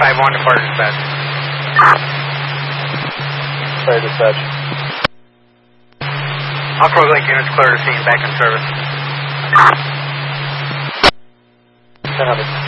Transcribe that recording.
5-1 to Fire Dispatch. Fire Dispatch. All Link units clear to scene, back in service. 1000.